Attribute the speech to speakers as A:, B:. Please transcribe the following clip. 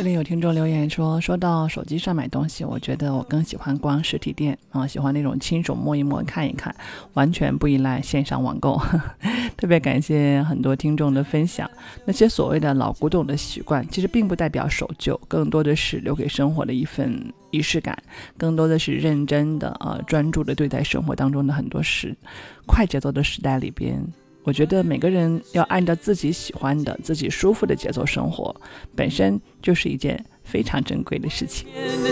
A: 这里有听众留言说到手机上买东西，我觉得我更喜欢逛实体店喜欢那种亲手摸一摸看一看，完全不依赖线上网购特别感谢很多听众的分享。那些所谓的老古董的习惯其实并不代表守旧，更多的是留给生活的一份仪式感，更多的是认真的专注的对待生活当中的很多事。快节奏的时代里边，我觉得每个人要按照自己喜欢的自己舒服的节奏生活，本身就是一件非常珍贵的事情。